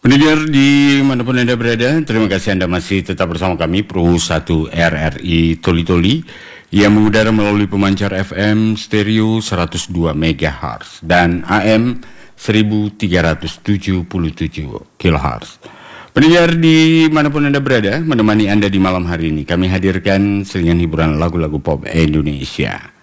Pendengar dimanapun Anda berada, terima kasih Anda masih tetap bersama kami Pro 1 RRI Toli-Toli yang mengudara melalui pemancar FM stereo 102 MHz dan AM 1377 kHz. Pendengar dimanapun Anda berada, menemani Anda di malam hari ini, kami hadirkan selingan hiburan lagu-lagu pop Indonesia.